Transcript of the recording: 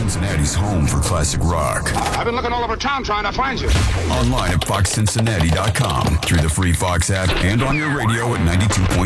Cincinnati's home for classic rock. I've been looking all over town trying to find you. Online at foxcincinnati.com, through the free Fox app, and on your radio at 92.9